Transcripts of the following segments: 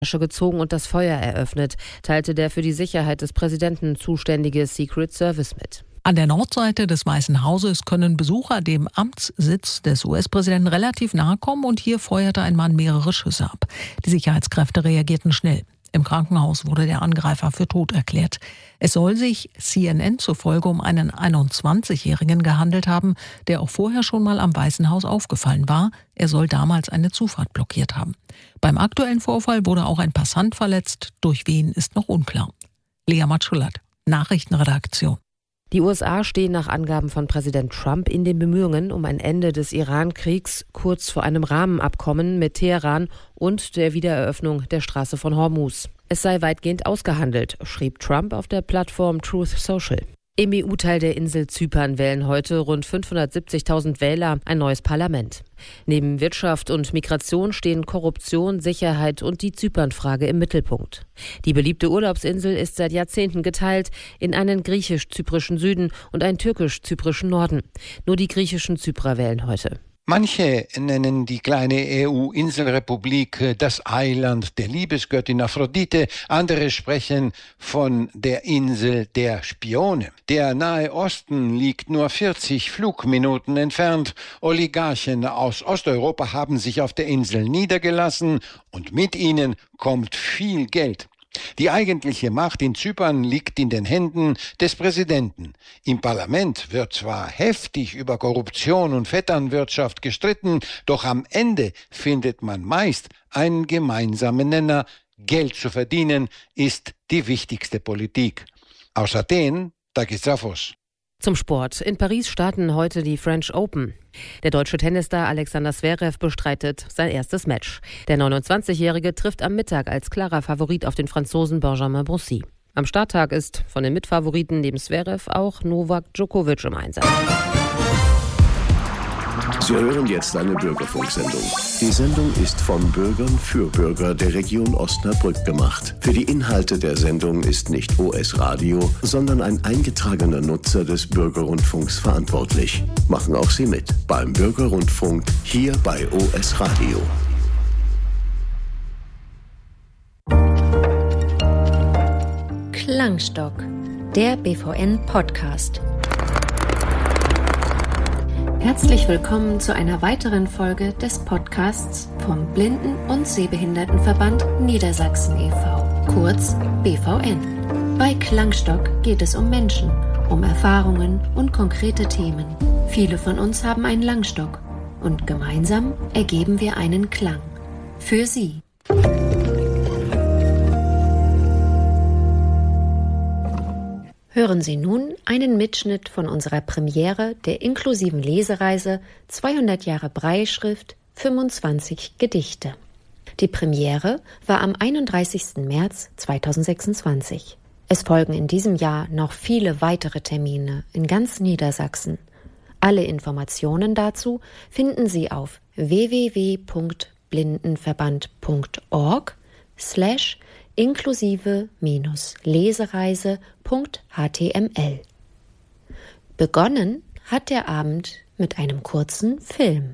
gezogen und das Feuer eröffnet, teilte der für die Sicherheit des Präsidenten zuständige Secret Service mit. An der Nordseite des Weißen Hauses können Besucher dem Amtssitz des US-Präsidenten relativ nahe kommen und hier feuerte ein Mann mehrere Schüsse ab. Die Sicherheitskräfte reagierten schnell. Im Krankenhaus wurde der Angreifer für tot erklärt. Es soll sich CNN zufolge um einen 21-Jährigen gehandelt haben, der auch vorher schon mal am Weißen Haus aufgefallen war. Er soll damals eine Zufahrt blockiert haben. Beim aktuellen Vorfall wurde auch ein Passant verletzt. Durch wen ist noch unklar. Lea Matschulat, Nachrichtenredaktion. Die USA stehen nach Angaben von Präsident Trump in den Bemühungen um ein Ende des Iran-Kriegs kurz vor einem Rahmenabkommen mit Teheran und der Wiedereröffnung der Straße von Hormuz. Es sei weitgehend ausgehandelt, schrieb Trump auf der Plattform Truth Social. Im EU-Teil der Insel Zypern wählen heute rund 570.000 Wähler ein neues Parlament. Neben Wirtschaft und Migration stehen Korruption, Sicherheit und die Zypernfrage im Mittelpunkt. Die beliebte Urlaubsinsel ist seit Jahrzehnten geteilt in einen griechisch-zyprischen Süden und einen türkisch-zyprischen Norden. Nur die griechischen Zyprer wählen heute. Manche nennen die kleine EU-Inselrepublik das Eiland der Liebesgöttin Aphrodite, andere sprechen von der Insel der Spione. Der Nahe Osten liegt nur 40 Flugminuten entfernt. Oligarchen aus Osteuropa haben sich auf der Insel niedergelassen und mit ihnen kommt viel Geld. Die eigentliche Macht in Zypern liegt in den Händen des Präsidenten. Im Parlament wird zwar heftig über Korruption und Vetternwirtschaft gestritten, doch am Ende findet man meist einen gemeinsamen Nenner. Geld zu verdienen ist die wichtigste Politik. Aus Athen, Takis Zaphos. Zum Sport. In Paris starten heute die French Open. Der deutsche Tennisstar Alexander Zverev bestreitet sein erstes Match. Der 29-Jährige trifft am Mittag als klarer Favorit auf den Franzosen Benjamin Bonzi. Am Starttag ist von den Mitfavoriten neben Zverev auch Novak Djokovic im Einsatz. Sie hören jetzt eine Bürgerfunksendung. Die Sendung ist von Bürgern für Bürger der Region Osnabrück gemacht. Für die Inhalte der Sendung ist nicht OS Radio, sondern ein eingetragener Nutzer des Bürgerrundfunks verantwortlich. Machen auch Sie mit beim Bürgerrundfunk hier bei OS Radio. Klangstock, der BVN-Podcast. Herzlich willkommen zu einer weiteren Folge des Podcasts vom Blinden- und Sehbehindertenverband Niedersachsen e.V., kurz BVN. Bei Klangstock geht es um Menschen, um Erfahrungen und konkrete Themen. Viele von uns haben einen Langstock und gemeinsam ergeben wir einen Klang. Für Sie. Hören Sie nun einen Mitschnitt von unserer Premiere der inklusiven Lesereise 200 Jahre Brailleschrift, 25 Gedichte. Die Premiere war am 31. März 2026. Es folgen in diesem Jahr noch viele weitere Termine in ganz Niedersachsen. Alle Informationen dazu finden Sie auf www.blindenverband.org/inklusive-lesereise.html. Begonnen hat der Abend mit einem kurzen Film.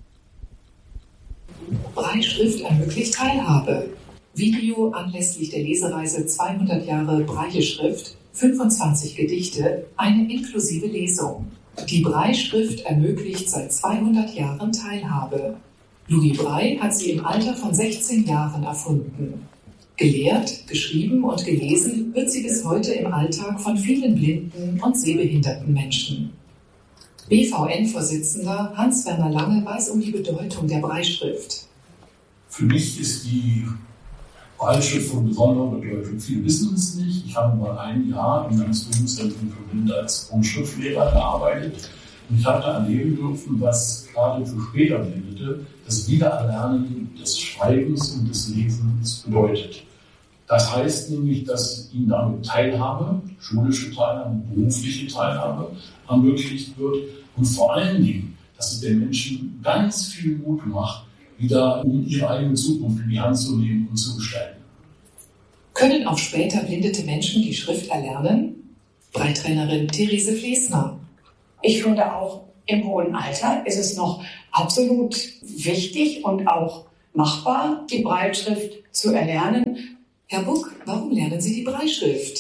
Brailleschrift ermöglicht Teilhabe. Video anlässlich der Lesereise 200 Jahre Brailleschrift, 25 Gedichte, eine inklusive Lesung. Die Brailleschrift ermöglicht seit 200 Jahren Teilhabe. Louis Braille hat sie im Alter von 16 Jahren erfunden. Gelehrt, geschrieben und gelesen wird sie bis heute im Alltag von vielen blinden und sehbehinderten Menschen. BVN-Vorsitzender Hans-Werner Lange weiß um die Bedeutung der Brailleschrift. Für mich ist die Brailleschrift von besonderer Bedeutung. Viele wissen es nicht. Ich habe mal ein Jahr im Landesbildungszentrum für Blinde als Schriftslehrer gearbeitet. Und ich habe da erleben dürfen, was gerade für später Behinderte das Wiedererlernen des Schreibens und des Lesens bedeutet. Das heißt nämlich, dass ihnen damit Teilhabe, schulische Teilhabe, berufliche Teilhabe ermöglicht wird und vor allen Dingen, dass es den Menschen ganz viel Mut macht, wieder um ihre eigene Zukunft in die Hand zu nehmen und zu gestalten. Können auch später blindete Menschen die Schrift erlernen? Brailletrainerin Therese Flesner. Ich finde auch im hohen Alter ist es noch absolut wichtig und auch machbar, die Brailleschrift zu erlernen. Herr Buck, warum lernen Sie die Brailleschrift?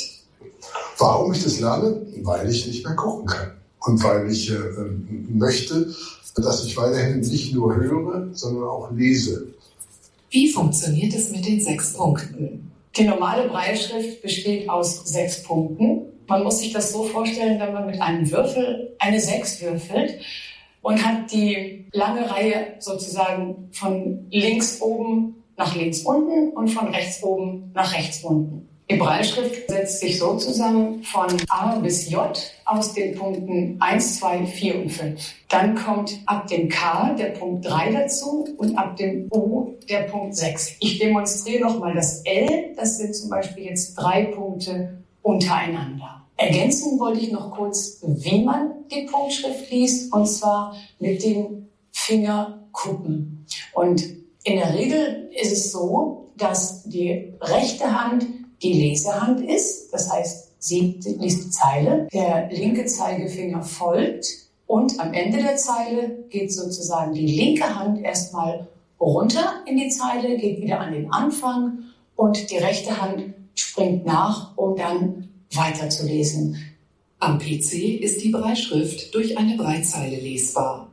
Warum ich das lerne? Weil ich nicht mehr gucken kann. Und weil ich möchte, dass ich weiterhin nicht nur höre, sondern auch lese. Wie funktioniert es mit den 6 Punkten? Die normale Brailleschrift besteht aus 6 Punkten. Man muss sich das so vorstellen, wenn man mit einem Würfel eine 6 würfelt und hat die lange Reihe sozusagen von links oben nach links unten und von rechts oben nach rechts unten. Die Brailleschrift setzt sich so zusammen von A bis J aus den Punkten 1, 2, 4 und 5. Dann kommt ab dem K der Punkt 3 dazu und ab dem U der Punkt 6. Ich demonstriere nochmal das L. Das sind zum Beispiel jetzt 3 Punkte untereinander. Ergänzen wollte ich noch kurz, wie man die Punktschrift liest, und zwar mit den Fingerkuppen. Und in der Regel ist es so, dass die rechte Hand die Lesehand ist, das heißt, sie liest die Zeile, der linke Zeigefinger folgt und am Ende der Zeile geht sozusagen die linke Hand erstmal runter in die Zeile, geht wieder an den Anfang und die rechte Hand springt nach, um dann weiterzulesen. Am PC ist die Brailleschrift durch eine Breitzeile lesbar.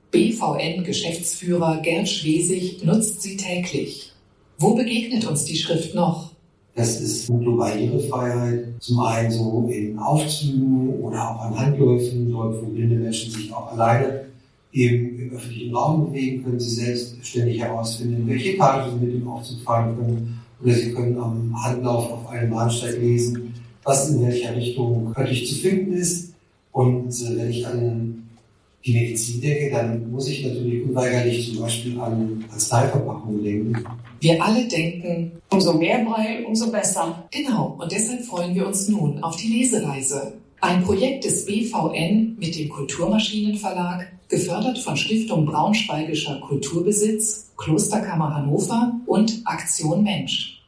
BVN-Geschäftsführer Gerd Schwesig nutzt sie täglich. Wo begegnet uns die Schrift noch? Das ist Barrierefreiheit, zum einen so in Aufzügen oder auch an Handläufen, dort wo blinde Menschen sich auch alleine eben im öffentlichen Raum bewegen können, sie selbstständig herausfinden, in welche Etage sie mit dem Aufzug fahren können, oder sie können am Handlauf auf einem Bahnsteig lesen, was in welcher Richtung örtlich zu finden ist. Und wenn ich an die Medizin denke, dann muss ich natürlich unweigerlich zum Beispiel an Arzneiverpackungen denken. Wir alle denken, umso mehr Braille, umso besser. Genau, und deshalb freuen wir uns nun auf die Lesereise. Ein Projekt des BVN mit dem Kulturmaschinenverlag, gefördert von Stiftung Braunschweigischer Kulturbesitz, Klosterkammer Hannover und Aktion Mensch.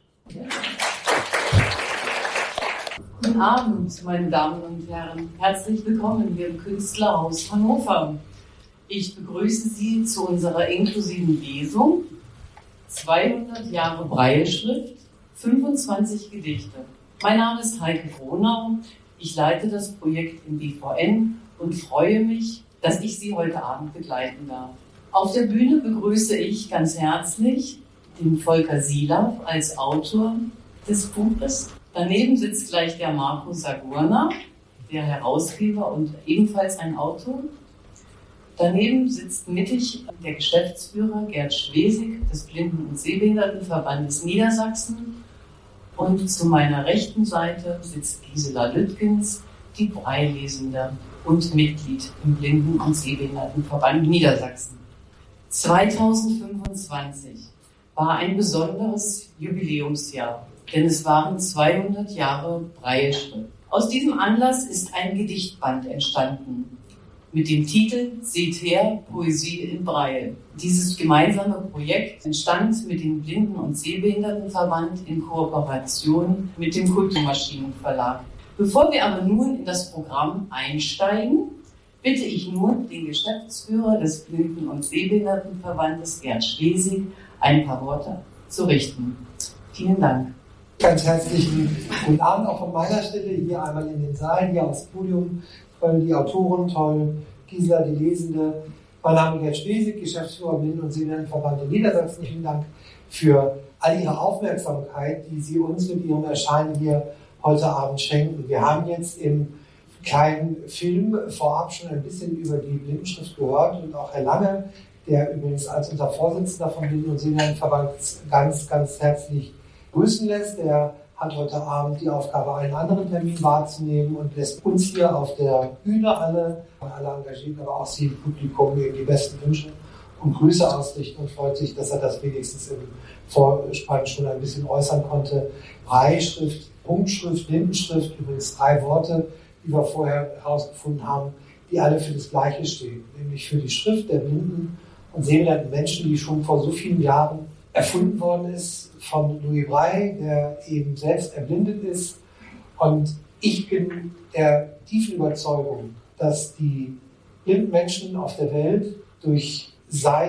Guten Abend, meine Damen und Herren. Herzlich willkommen hier im Künstlerhaus Hannover. Ich begrüße Sie zu unserer inklusiven Lesung. 200 Jahre Brailleschrift, 25 Gedichte. Mein Name ist Heike Gronau. Ich leite das Projekt im BVN und freue mich, dass ich Sie heute Abend begleiten darf. Auf der Bühne begrüße ich ganz herzlich den Volker Silaff als Autor des Buches. Daneben sitzt gleich der Marco Sagurna, der Herausgeber und ebenfalls ein Autor. Daneben sitzt mittig der Geschäftsführer Gerd Schwesig des Blinden- und Sehbehindertenverbandes Niedersachsen. Und zu meiner rechten Seite sitzt Gisela Lüttgens, die Braillelesende und Mitglied im Blinden- und Sehbehindertenverband Niedersachsen. 2025 war ein besonderes Jubiläumsjahr, denn es waren 200 Jahre Brailleschrift. Aus diesem Anlass ist ein Gedichtband entstanden mit dem Titel Seht her, Poesie in Braille. Dieses gemeinsame Projekt entstand mit dem Blinden- und Sehbehindertenverband in Kooperation mit dem Kulturmaschinenverlag. Bevor wir aber nun in das Programm einsteigen, bitte ich nun den Geschäftsführer des Blinden- und Sehbehindertenverbandes, Gerd Schwesig, ein paar Worte zu richten. Vielen Dank. Ganz herzlichen guten Abend auch von meiner Stelle, hier einmal in den Saal, hier aufs Podium. Toll, die Autoren, toll, Gisela, die Lesende. Mein Name ist Gerd Schwesig, Geschäftsführer Blinden- und Sehbehindertenverband in Niedersachsen. Vielen Dank für all Ihre Aufmerksamkeit, die Sie uns mit Ihrem Erscheinen hier heute Abend schenken. Wir haben jetzt im kleinen Film vorab schon ein bisschen über die Blindenschrift gehört und auch Herr Lange, der übrigens als unser Vorsitzender vom Blinden- und Sehbehindertenverband ganz, ganz herzlich grüßen lässt. Der hat heute Abend die Aufgabe, einen anderen Termin wahrzunehmen und lässt uns hier auf der Bühne alle engagiert, aber auch Sie im Publikum eben die besten Wünsche und Grüße ausrichten und freut sich, dass er das wenigstens im Vorspann schon ein bisschen äußern konnte. Brailleschrift, Punktschrift, Blindenschrift, übrigens 3 Worte, die wir vorher herausgefunden haben, die alle für das Gleiche stehen, nämlich für die Schrift der blinden und sehbehinderten Menschen, die schon vor so vielen Jahren erfunden worden ist von Louis Braille, der eben selbst erblindet ist. Und ich bin der tiefen Überzeugung, dass die blinden Menschen auf der Welt durch sein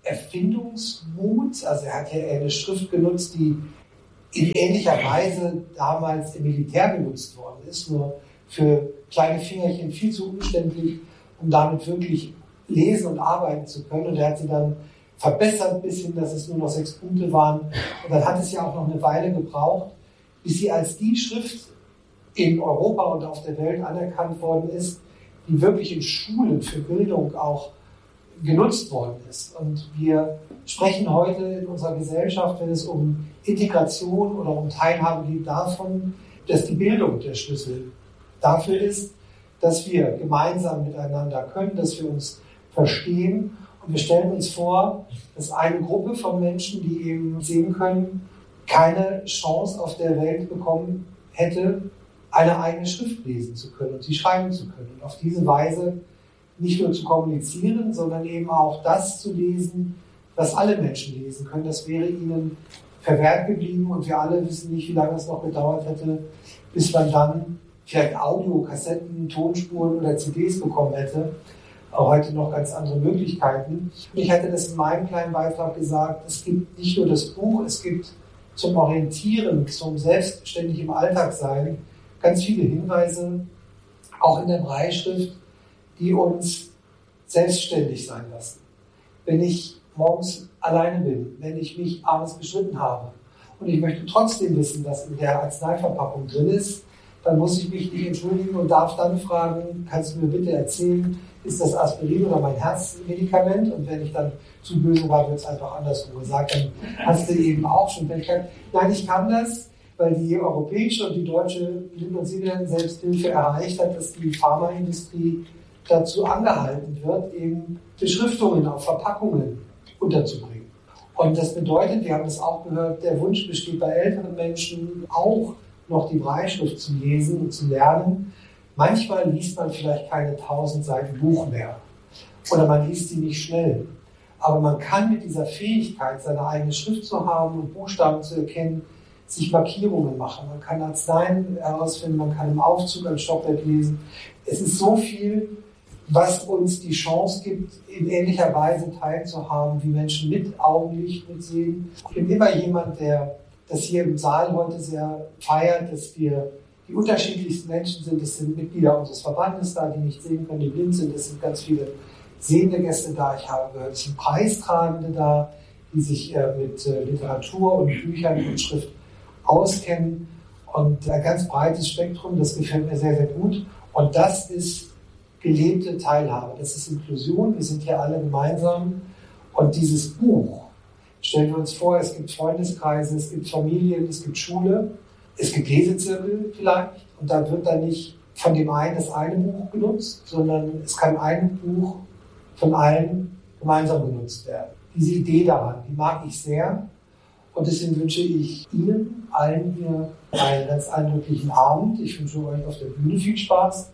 Erfindungsmut. Also er hat ja eine Schrift genutzt, die in ähnlicher Weise damals im Militär genutzt worden ist, nur für kleine Fingerchen viel zu umständlich, um damit wirklich lesen und arbeiten zu können. Und er hat sie dann verbessert bis hin, dass es nur noch 6 Punkte waren. Und dann hat es ja auch noch eine Weile gebraucht, bis sie als die Schrift in Europa und auf der Welt anerkannt worden ist, die wirklich in Schulen für Bildung auch genutzt worden ist. Und wir sprechen heute in unserer Gesellschaft, wenn es um Integration oder um Teilhabe geht, davon, dass die Bildung der Schlüssel dafür ist, dass wir gemeinsam miteinander können, dass wir uns verstehen. Und wir stellen uns vor, dass eine Gruppe von Menschen, die eben sehen können, keine Chance auf der Welt bekommen hätte, eine eigene Schrift lesen zu können und sie schreiben zu können. Und auf diese Weise nicht nur zu kommunizieren, sondern eben auch das zu lesen, was alle Menschen lesen können. Das wäre ihnen verwehrt geblieben und wir alle wissen nicht, wie lange es noch gedauert hätte, bis man dann vielleicht Audiokassetten, Tonspuren oder CDs bekommen hätte. Auch heute noch ganz andere Möglichkeiten. Ich hatte das in meinem kleinen Beitrag gesagt, es gibt nicht nur das Buch, es gibt zum Orientieren, zum selbstständig im Alltag sein, ganz viele Hinweise, auch in der Brailleschrift, die uns selbstständig sein lassen. Wenn ich morgens alleine bin, wenn ich mich abends geschnitten habe und ich möchte trotzdem wissen, was in der Arzneiverpackung drin ist, dann muss ich mich nicht entschuldigen und darf dann fragen, kannst du mir bitte erzählen, ist das Aspirin oder mein Herzmedikament? Und wenn ich dann zu böse war, wird es einfach andersrum gesagt, dann hast du eben auch schon Fähigkeit. Nein, ich kann das, weil die europäische und die deutsche Blinden- und Sehbehinderten-Selbsthilfe erreicht hat, dass die Pharmaindustrie dazu angehalten wird, eben Beschriftungen auf Verpackungen unterzubringen. Und das bedeutet, wir haben das auch gehört, der Wunsch besteht bei älteren Menschen auch noch die Brailleschrift zu lesen und zu lernen. Manchmal liest man vielleicht keine 1000 Seiten Buch mehr oder man liest sie nicht schnell. Aber man kann mit dieser Fähigkeit, seine eigene Schrift zu haben und Buchstaben zu erkennen, sich Markierungen machen. Man kann Arzneien herausfinden, man kann im Aufzug ein Stockwerk lesen. Es ist so viel, was uns die Chance gibt, in ähnlicher Weise teilzuhaben, wie Menschen mit Augenlicht, mit Sehen. Ich bin immer jemand, der das hier im Saal heute sehr feiert, dass wir die unterschiedlichsten Menschen sind. Es sind Mitglieder unseres Verbandes da, die nicht sehen können, die blind sind. Es sind ganz viele sehende Gäste da. Ich habe gehört, es sind Preistragende da, die sich mit Literatur und Büchern und Schrift auskennen. Und ein ganz breites Spektrum, das gefällt mir sehr, sehr gut. Und das ist gelebte Teilhabe, das ist Inklusion. Wir sind hier alle gemeinsam. Und dieses Buch, stellen wir uns vor, es gibt Freundeskreise, es gibt Familien, es gibt Schule, es gibt Lesezirkel vielleicht. Und da wird dann nicht von dem einen das eine Buch genutzt, sondern es kann ein Buch von allen gemeinsam genutzt werden. Diese Idee daran, die mag ich sehr. Und deswegen wünsche ich Ihnen allen hier einen ganz eindrücklichen Abend. Ich wünsche euch auf der Bühne viel Spaß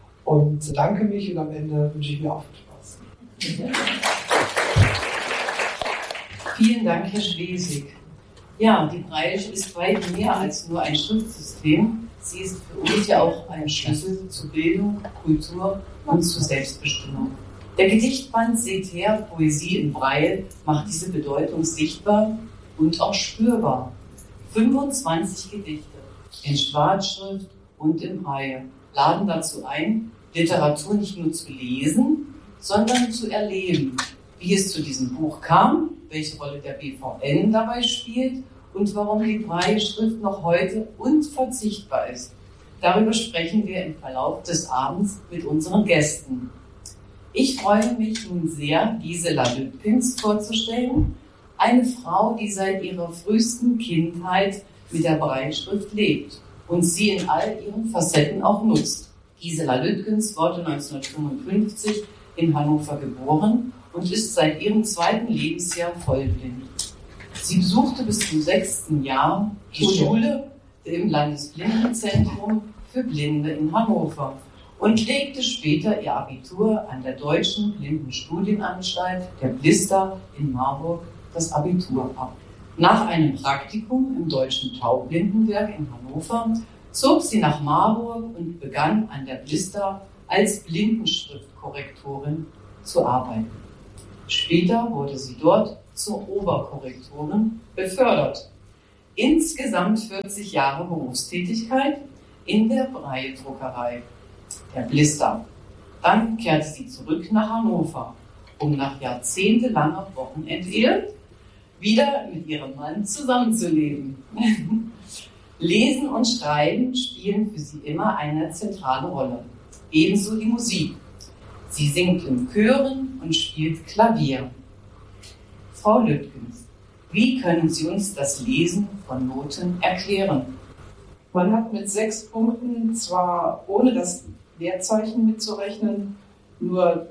und bedanke mich und am Ende wünsche ich mir auch viel Spaß. Vielen Dank, Herr Schwesig. Ja, die Braille ist weit mehr als nur ein Schriftsystem. Sie ist für uns ja auch ein Schlüssel zu Bildung, Kultur und zur Selbstbestimmung. Der Gedichtband Seht her, Poesie in Braille macht diese Bedeutung sichtbar und auch spürbar. 25 Gedichte in Schwarzschrift und in Braille laden dazu ein, Literatur nicht nur zu lesen, sondern zu erleben, wie es zu diesem Buch kam, welche Rolle der BVN dabei spielt und warum die Braille-Schrift noch heute unverzichtbar ist. Darüber sprechen wir im Verlauf des Abends mit unseren Gästen. Ich freue mich nun sehr, Gisela Lübkens vorzustellen, eine Frau, die seit ihrer frühesten Kindheit mit der Braille-Schrift lebt und sie in all ihren Facetten auch nutzt. Gisela Lübkens wurde 1955 in Hannover geboren und ist seit ihrem 2. Lebensjahr vollblind. Sie besuchte bis zum 6. Jahr die Schule im Landesblindenzentrum für Blinde in Hannover und legte später ihr Abitur an der Deutschen Blindenstudienanstalt der Blister in Marburg das Abitur ab. Nach einem Praktikum im Deutschen Taubblindenwerk in Hannover zog sie nach Marburg und begann an der Blister als Blindenschriftkorrektorin zu arbeiten. Später wurde sie dort zur Oberkorrektorin befördert. Insgesamt 40 Jahre Berufstätigkeit in der Braille-Druckerei, der Blister. Dann kehrte sie zurück nach Hannover, um nach jahrzehntelanger Wochenendehe wieder mit ihrem Mann zusammenzuleben. Lesen und Schreiben spielen für sie immer eine zentrale Rolle. Ebenso die Musik. Sie singt in Chören und spielt Klavier. Frau Lüttgens, wie können Sie uns das Lesen von Noten erklären? Man hat mit 6 Punkten zwar ohne das Leerzeichen mitzurechnen nur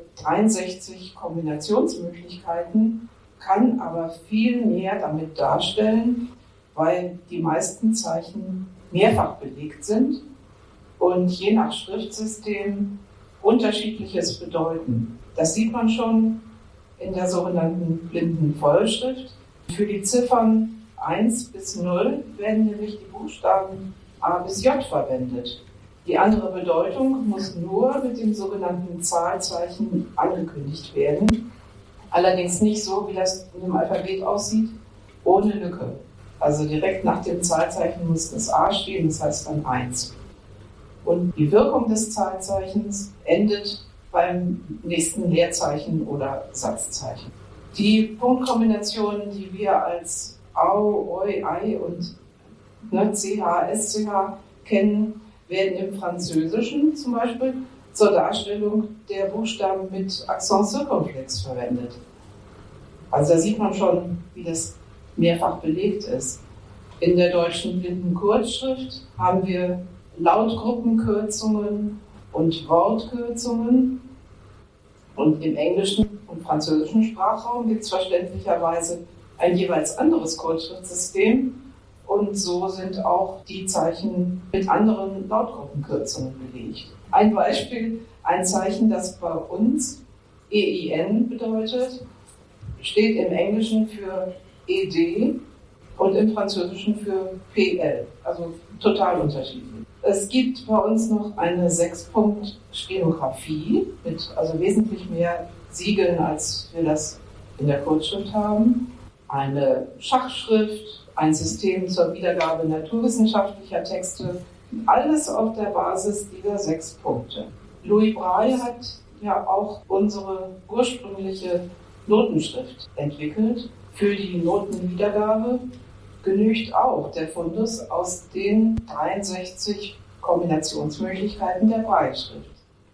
63 Kombinationsmöglichkeiten, kann aber viel mehr damit darstellen, weil die meisten Zeichen mehrfach belegt sind und je nach Schriftsystem Unterschiedliches bedeuten. Das sieht man schon in der sogenannten blinden Vollschrift. Für die Ziffern 1 bis 0 werden nämlich die Buchstaben A bis J verwendet. Die andere Bedeutung muss nur mit dem sogenannten Zahlzeichen angekündigt werden. Allerdings nicht so, wie das in dem Alphabet aussieht, ohne Lücke. Also direkt nach dem Zahlzeichen muss das A stehen, das heißt dann 1. Und die Wirkung des Zahlzeichens endet beim nächsten Leerzeichen oder Satzzeichen. Die Punktkombinationen, die wir als Au, Oi, Ei und CH, SCH kennen, werden im Französischen zum Beispiel zur Darstellung der Buchstaben mit Akzent circumflex verwendet. Also da sieht man schon, wie das mehrfach belegt ist. In der deutschen Blindenkurzschrift haben wir Lautgruppenkürzungen und Wortkürzungen. Und im englischen und französischen Sprachraum gibt es verständlicherweise ein jeweils anderes Kurzschriftsystem. Und so sind auch die Zeichen mit anderen Lautgruppenkürzungen belegt. Ein Beispiel, ein Zeichen, das bei uns EIN bedeutet, steht im Englischen für ED und im Französischen für PL, also total unterschiedlich. Es gibt bei uns noch eine 6-Punkt-Stenografie mit also wesentlich mehr Siegeln, als wir das in der Kurzschrift haben. Eine Schachschrift, ein System zur Wiedergabe naturwissenschaftlicher Texte, alles auf der Basis dieser 6 Punkte. Louis Braille hat ja auch unsere ursprüngliche Notenschrift entwickelt. Für die Notenwiedergabe genügt auch der Fundus aus den 63 Kombinationsmöglichkeiten der Brailleschrift.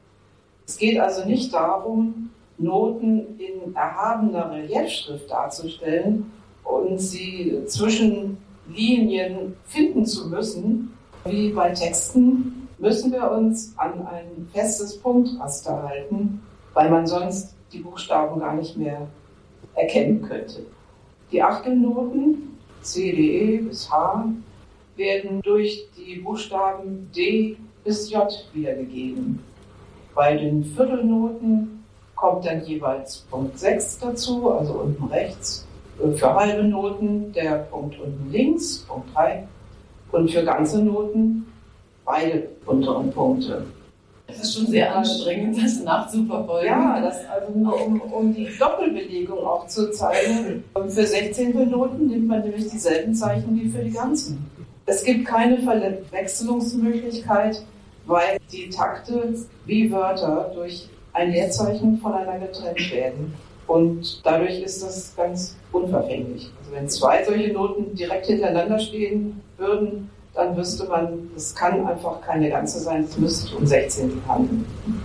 Es geht also nicht darum, Noten in erhabener Reliefschrift darzustellen und sie zwischen Linien finden zu müssen. Wie bei Texten müssen wir uns an ein festes Punktraster halten, weil man sonst die Buchstaben gar nicht mehr erkennen könnte. Die Achtelnoten C, D, E bis H werden durch die Buchstaben D bis J wiedergegeben. Bei den Viertelnoten kommt dann jeweils Punkt 6 dazu, also unten rechts. Für halbe Noten der Punkt unten links, Punkt 3. Und für ganze Noten beide unteren Punkte. Das ist schon sehr anstrengend, das nachzuverfolgen. Ja, das also nur um die Doppelbelegung auch zu zeigen. Für 16. Noten nimmt man nämlich dieselben Zeichen wie für die ganzen. Es gibt keine Verwechslungsmöglichkeit, weil die Takte wie Wörter durch ein Leerzeichen voneinander getrennt werden. Und dadurch ist das ganz unverfänglich. Also wenn 2 solche Noten direkt hintereinander stehen würden, dann wüsste man, das kann einfach keine ganze sein, es müsste sich um 16 handeln.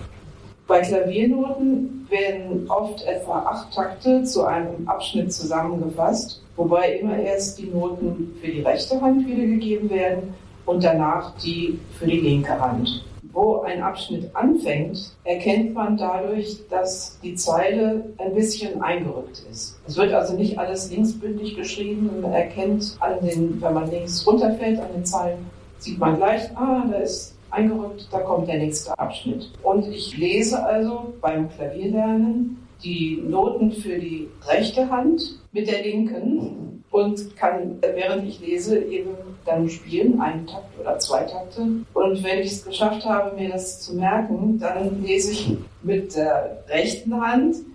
Bei Klaviernoten werden oft etwa 8 Takte zu einem Abschnitt zusammengefasst, wobei immer erst die Noten für die rechte Hand wiedergegeben werden und danach die für die linke Hand. Wo ein Abschnitt anfängt, erkennt man dadurch, dass die Zeile ein bisschen eingerückt ist. Es wird also nicht alles linksbündig geschrieben. Man erkennt, wenn man links runterfällt an den Zeilen, sieht man gleich, da ist eingerückt, da kommt der nächste Abschnitt. Und ich lese also beim Klavierlernen die Noten für die rechte Hand mit der linken und kann, während ich lese, eben dann spielen, einen Takt oder 2 Takte. Und wenn ich es geschafft habe, mir das zu merken, dann lese ich mit der rechten Hand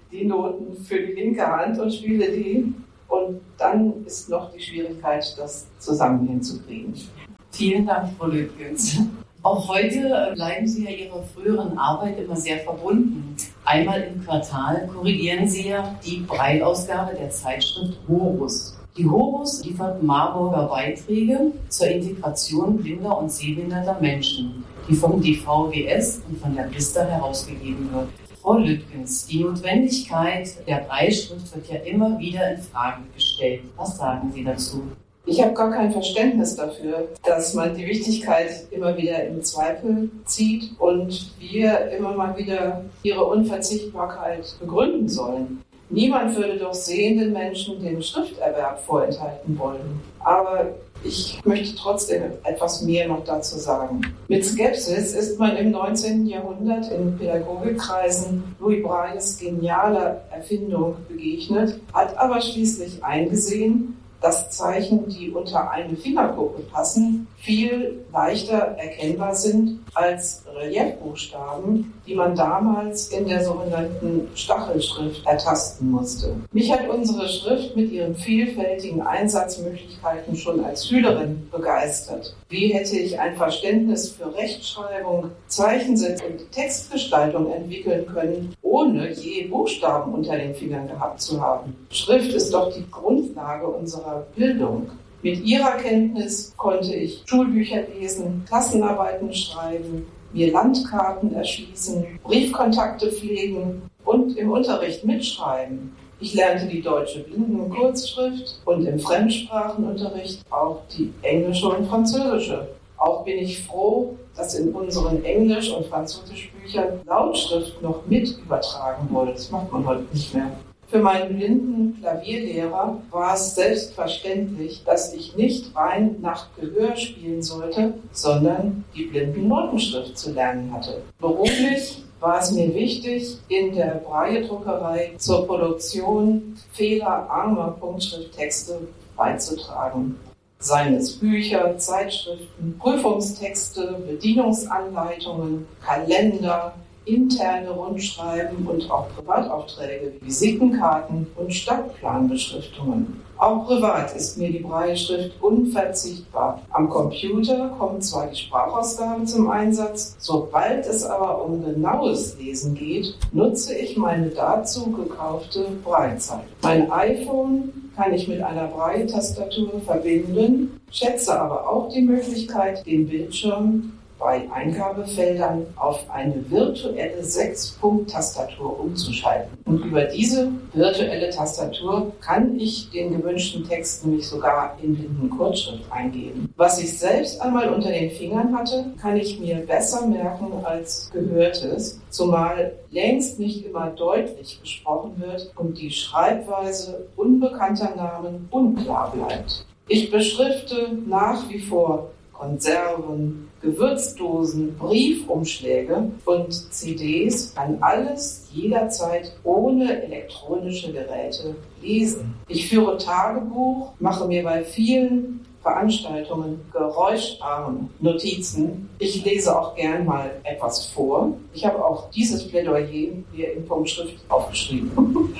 die Noten für die linke Hand und spiele die. Und dann ist noch die Schwierigkeit, das zusammen hinzukriegen. Vielen Dank, Frau Lüttgens. Auch heute bleiben Sie ja Ihrer früheren Arbeit immer sehr verbunden. Einmal im Quartal korrigieren Sie ja die Braille-Ausgabe der Zeitschrift Horus. Die Horus liefert Marburger Beiträge zur Integration blinder und sehbehinderter Menschen, die vom DVGS und von der Vista herausgegeben wird. Frau Lüttgens, die Notwendigkeit der Brailleschrift wird ja immer wieder in Frage gestellt. Was sagen Sie dazu? Ich habe gar kein Verständnis dafür, dass man die Wichtigkeit immer wieder in Zweifel zieht und wir immer mal wieder ihre Unverzichtbarkeit begründen sollen. Niemand würde doch sehenden Menschen den Schrifterwerb vorenthalten wollen. Aber ich möchte trotzdem etwas mehr noch dazu sagen. Mit Skepsis ist man im 19. Jahrhundert in Pädagogikkreisen Louis Brailles genialer Erfindung begegnet, hat aber schließlich eingesehen, dass Zeichen, die unter eine Fingerkuppe passen, viel leichter erkennbar sind als Reliefbuchstaben, die man damals in der sogenannten Stachelschrift ertasten musste. Mich hat unsere Schrift mit ihren vielfältigen Einsatzmöglichkeiten schon als Schülerin begeistert. Wie hätte ich ein Verständnis für Rechtschreibung, Zeichensetz und Textgestaltung entwickeln können, ohne je Buchstaben unter den Fingern gehabt zu haben? Schrift ist doch die Grundlage unserer Bildung. Mit ihrer Kenntnis konnte ich Schulbücher lesen, Klassenarbeiten schreiben, mir Landkarten erschließen, Briefkontakte pflegen und im Unterricht mitschreiben. Ich lernte die deutsche Blindenkurzschrift und im Fremdsprachenunterricht auch die englische und französische. Auch bin ich froh, dass in unseren Englisch- und Französischbüchern Lautschrift noch mit übertragen wurde. Das macht man heute nicht mehr. Für meinen blinden Klavierlehrer war es selbstverständlich, dass ich nicht rein nach Gehör spielen sollte, sondern die Blindennotenschrift zu lernen hatte. Beruflich war es mir wichtig, in der Braille-Druckerei zur Produktion fehlerarmer Punktschrifttexte beizutragen. Seien es Bücher, Zeitschriften, Prüfungstexte, Bedienungsanleitungen, Kalender, interne Rundschreiben und auch Privataufträge, Visitenkarten und Stadtplanbeschriftungen. Auch privat ist mir die Brailleschrift unverzichtbar. Am Computer kommt zwar die Sprachausgabe zum Einsatz, sobald es aber um genaues Lesen geht, nutze ich meine dazu gekaufte Braillezeit. Mein iPhone kann ich mit einer Braille-Tastatur verbinden, schätze aber auch die Möglichkeit, den Bildschirm bei Eingabefeldern auf eine virtuelle 6-Punkt-Tastatur umzuschalten. Und über diese virtuelle Tastatur kann ich den gewünschten Text nämlich sogar in Blindenkurzschrift eingeben. Was ich selbst einmal unter den Fingern hatte, kann ich mir besser merken als Gehörtes, zumal längst nicht immer deutlich gesprochen wird und die Schreibweise unbekannter Namen unklar bleibt. Ich beschrifte nach wie vor Konserven, Gewürzdosen, Briefumschläge und CDs, kann alles jederzeit ohne elektronische Geräte lesen. Ich führe Tagebuch, mache mir bei vielen Veranstaltungen geräuscharme Notizen. Ich lese auch gern mal etwas vor. Ich habe auch dieses Plädoyer hier in Punktschrift aufgeschrieben.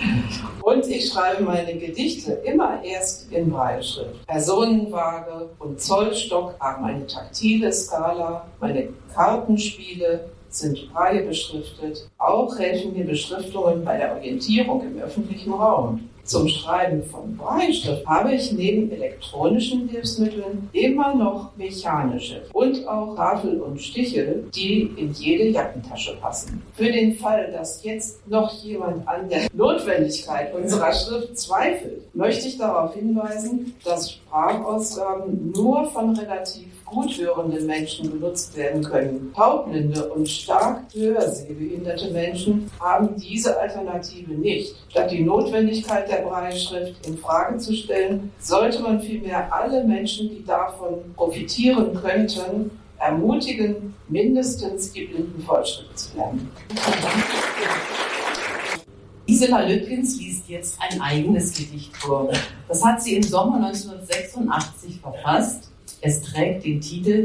Und ich schreibe meine Gedichte immer erst in Brailleschrift. Personenwaage und Zollstock haben eine taktile Skala. Meine Kartenspiele sind Braille beschriftet. Auch helfen mir Beschriftungen bei der Orientierung im öffentlichen Raum. Zum Schreiben von Brailleschrift habe ich neben elektronischen Hilfsmitteln immer noch mechanische und auch Tafel und Stiche, die in jede Jackentasche passen. Für den Fall, dass jetzt noch jemand an der Notwendigkeit unserer Schrift zweifelt, möchte ich darauf hinweisen, dass Sprachausgaben nur von relativ gut hörende Menschen benutzt werden können. Taubblinde und stark hörsehbehinderte Menschen haben diese Alternative nicht. Statt die Notwendigkeit der Brailleschrift in Frage zu stellen, sollte man vielmehr alle Menschen, die davon profitieren könnten, ermutigen, mindestens die Blindenvollschrift zu lernen. Gisela Lüttgens liest jetzt ein eigenes Gedicht vor. Das hat sie im Sommer 1986 verfasst. Es trägt den Titel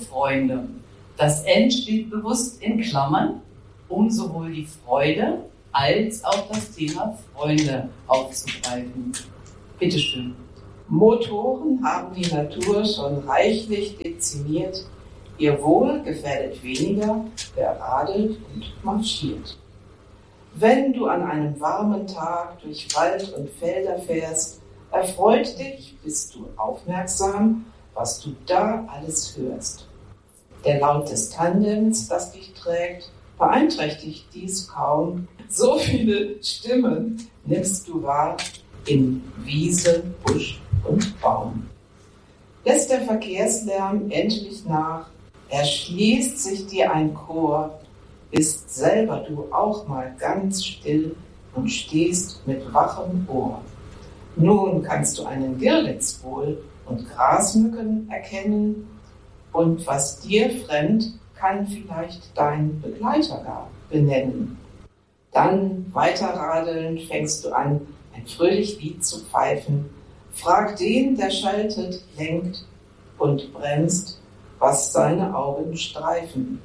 Naturfreunde. Das N steht bewusst in Klammern, um sowohl die Freude als auch das Thema Freunde aufzugreifen. Bitte schön. Motoren haben die Natur schon reichlich dezimiert. Ihr Wohl gefährdet weniger, wer radelt und marschiert. Wenn du an einem warmen Tag durch Wald und Felder fährst, erfreut dich, bist du aufmerksam, was du da alles hörst. Der Laut des Tandems, das dich trägt, beeinträchtigt dies kaum. So viele Stimmen nimmst du wahr in Wiese, Busch und Baum. Lässt der Verkehrslärm endlich nach, erschließt sich dir ein Chor, bist selber du auch mal ganz still und stehst mit wachem Ohr. Nun kannst du einen Girlitz wohl und Grasmücken erkennen, und was dir fremd, kann vielleicht dein Begleiter gar benennen. Dann weiterradelnd fängst du an, ein fröhlich Lied zu pfeifen. Frag den, der schaltet, lenkt und bremst, was seine Augen streifen.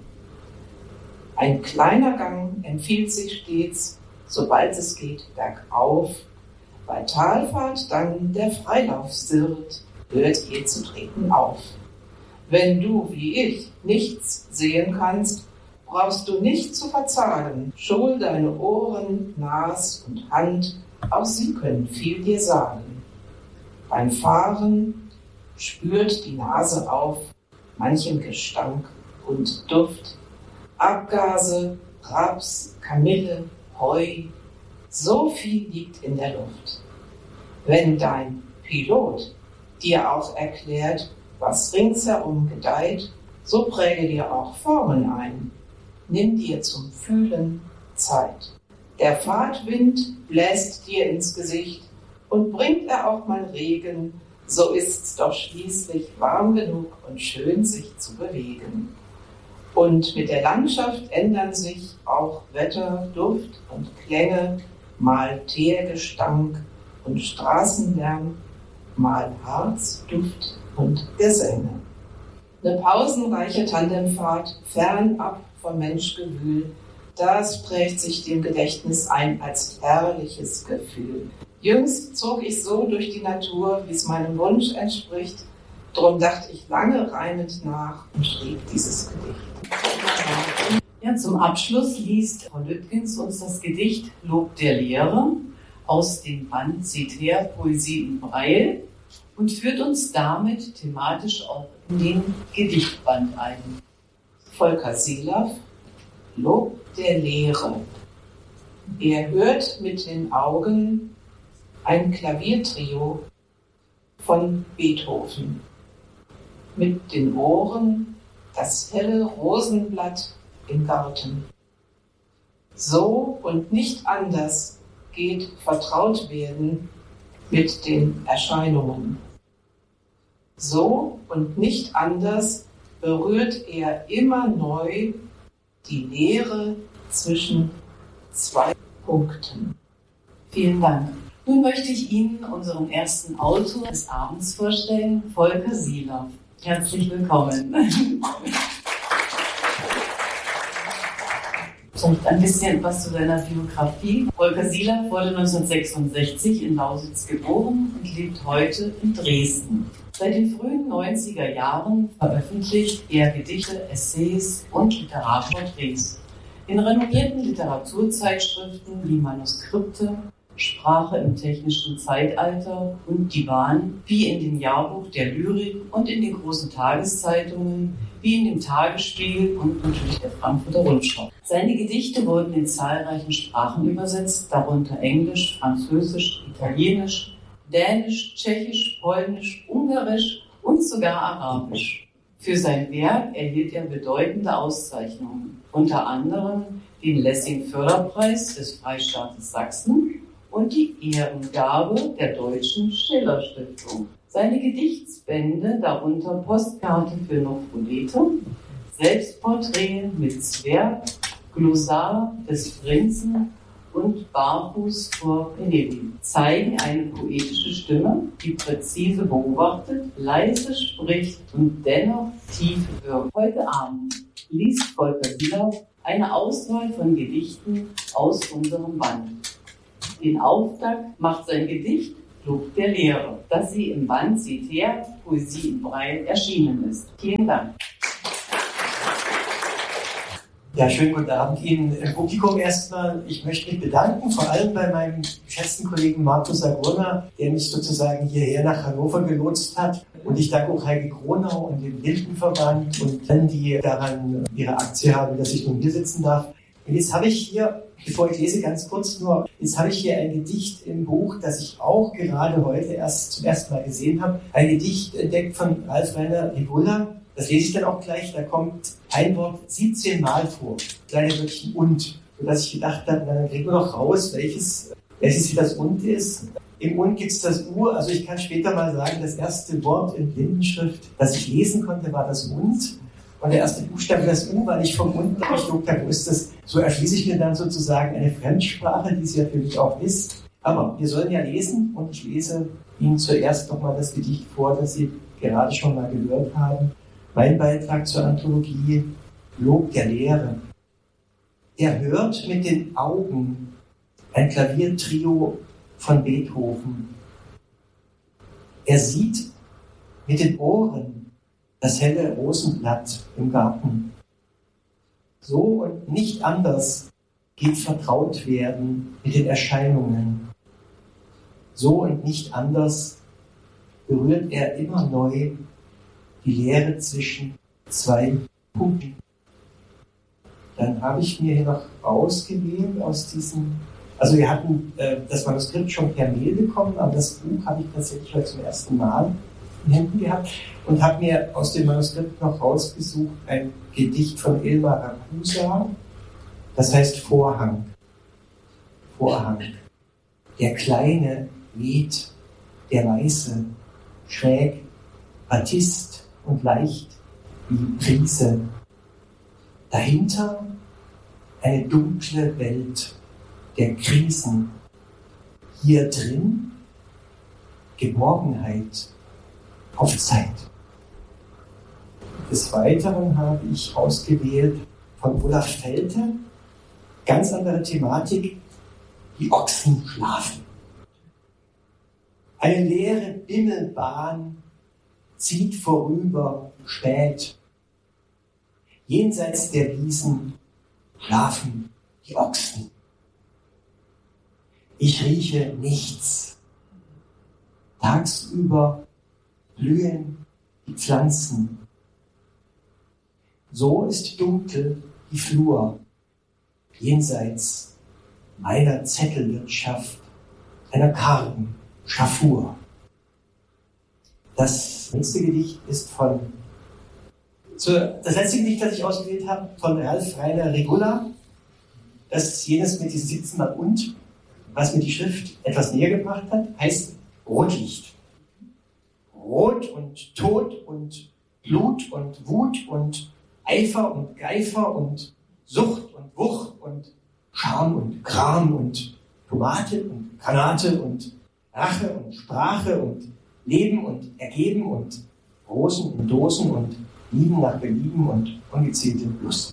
Ein kleiner Gang empfiehlt sich stets, sobald es geht, bergauf. Bei Talfahrt dann der Freilauf sirrt, hört ihr zu treten auf. Wenn du, wie ich, nichts sehen kannst, brauchst du nicht zu verzagen. Schul deine Ohren, Nas und Hand, auch sie können viel dir sagen. Beim Fahren spürt die Nase auf manchen Gestank und Duft. Abgase, Raps, Kamille, Heu, so viel liegt in der Luft. Wenn dein Pilot dir auch erklärt, was ringsherum gedeiht, so präge dir auch Formen ein. Nimm dir zum Fühlen Zeit. Der Fahrtwind bläst dir ins Gesicht und bringt er auch mal Regen, so ist's doch schließlich warm genug und schön, sich zu bewegen. Und mit der Landschaft ändern sich auch Wetter, Duft und Klänge, mal Teergestank und Straßenlärm, mal Harz, Duft und Gesänge. Eine pausenreiche Tandemfahrt, fernab vom Menschgewühl, das prägt sich dem Gedächtnis ein als herrliches Gefühl. Jüngst zog ich so durch die Natur, wie es meinem Wunsch entspricht. Drum dachte ich lange reimend nach und schrieb dieses Gedicht. Ja, zum Abschluss liest Frau Lüttgens uns das Gedicht Lob der Lehre aus dem Band Citer Poesie in Braille und führt uns damit thematisch auch in den Gedichtband ein. Volker Silaff, Lob der Lehre. Er hört mit den Augen ein Klaviertrio von Beethoven. Mit den Ohren das helle Rosenblatt im Garten. So und nicht anders geht vertraut werden mit den Erscheinungen. So und nicht anders berührt er immer neu die Leere zwischen zwei Punkten. Vielen Dank. Nun möchte ich Ihnen unseren ersten Autor des Abends vorstellen, Volker Silaff. Herzlich willkommen. Vielleicht ein bisschen was zu seiner Biografie. Volker Silaff wurde 1966 in Lausitz geboren und lebt heute in Dresden. Seit den frühen 90er Jahren veröffentlicht er Gedichte, Essays und Literarporträts in renommierten Literaturzeitschriften wie Manuskripte, Sprache im technischen Zeitalter und Divan, wie in dem Jahrbuch der Lyrik und in den großen Tageszeitungen, wie in dem Tagesspiegel und natürlich der Frankfurter Rundschau. Seine Gedichte wurden in zahlreichen Sprachen übersetzt, darunter Englisch, Französisch, Italienisch, Dänisch, Tschechisch, Polnisch, Ungarisch und sogar Arabisch. Für sein Werk erhielt er bedeutende Auszeichnungen, unter anderem den Lessing-Förderpreis des Freistaates Sachsen und die Ehrengabe der Deutschen Schiller-Stiftung. Seine Gedichtsbände, darunter Postkarte für Nofrolete, Selbstporträt mit Zwerg, Glossar des Prinzen und Barfuß vor Venedig, zeigen eine poetische Stimme, die präzise beobachtet, leise spricht und dennoch tief wirkt. Heute Abend liest Volker Silaff eine Auswahl von Gedichten aus unserem Band. Den Auftakt macht sein Gedicht Lob der Lehre, das sie im Band Seht her, Poesie in Braille erschienen ist. Vielen Dank. Ja, schönen guten Abend Ihnen im Publikum erstmal. Ich möchte mich bedanken, vor allem bei meinem geschätzten Kollegen Markus Sagurna, der mich sozusagen hierher nach Hannover gelotst hat. Und ich danke auch Heike Kronau und dem Blindenverband und allen, die daran ihre Aktie haben, dass ich nun hier sitzen darf. Und jetzt habe ich hier, bevor ich lese, ganz kurz nur, jetzt habe ich hier ein Gedicht im Buch, das ich auch gerade heute zum ersten Mal gesehen habe. Ein Gedicht entdeckt von Ralf Rainer Regula. Das lese ich dann auch gleich. Da kommt ein Wort 17 Mal vor. Kleine Wörtchen und. Sodass ich gedacht habe, dann kriegen wir noch raus, welches hier das und ist. Im und gibt es das U. Also ich kann später mal sagen, das erste Wort in Blindenschrift, das ich lesen konnte, war das und. Und der erste Buchstabe, das U, weil ich vom und durchgeguckt habe, wo ist das? So erschließe ich mir dann sozusagen eine Fremdsprache, die es ja für mich auch ist. Aber wir sollen ja lesen und ich lese Ihnen zuerst nochmal das Gedicht vor, das Sie gerade schon mal gehört haben. Mein Beitrag zur Anthologie Lob der Lehre. Er hört mit den Augen ein Klaviertrio von Beethoven. Er sieht mit den Ohren das helle Rosenblatt im Garten. So und nicht anders geht vertraut werden mit den Erscheinungen. So und nicht anders berührt er immer neu die Leere zwischen zwei Punkten. Dann habe ich mir hier noch ausgewählt aus diesem, also wir hatten das Manuskript schon per Mail bekommen, aber das Buch habe ich tatsächlich heute zum ersten Mal in Händen gehabt und habe mir aus dem Manuskript noch rausgesucht ein Gedicht von Elmar Ragusa, das heißt Vorhang. Vorhang. Der Kleine weht, der Weiße, schräg, Batist und leicht wie Prise. Dahinter eine dunkle Welt der Krisen. Hier drin Geborgenheit auf Zeit. Des Weiteren habe ich ausgewählt von Olaf Felte, ganz andere Thematik, die Ochsen schlafen. Eine leere Bimmelbahn zieht vorüber spät. Jenseits der Wiesen schlafen die Ochsen. Ich rieche nichts. Tagsüber blühen die Pflanzen. So ist dunkel die Flur, jenseits meiner Zettelwirtschaft, einer kargen Schafur. Das nächste Gedicht ist das letzte Gedicht, das ich ausgewählt habe, von Ralf Rainer Regula. Das ist jenes mit diesem 17 Mal und, was mir die Schrift etwas näher gebracht hat, heißt Rotlicht. Rot und Tod und Blut und Wut und Eifer und Geifer und Sucht und Wucht und Scham und Kram und Tomate und Granate und Rache und Sprache und Leben und Ergeben und Rosen und Dosen und Lieben nach Belieben und ungezählte Lust.